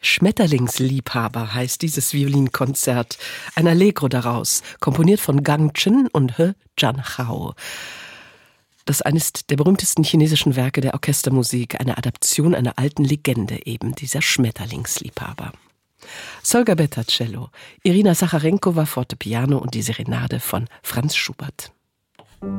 Schmetterlingsliebhaber heißt dieses Violinkonzert. Ein Allegro daraus, komponiert von Gang Chen und He Jianhao. Das ist eines der berühmtesten chinesischen Werke der Orchestermusik, eine Adaption einer alten Legende eben, dieser Schmetterlingsliebhaber. Solga Betta Cello, Irina Sacharenko war Fortepiano und die Serenade von Franz Schubert.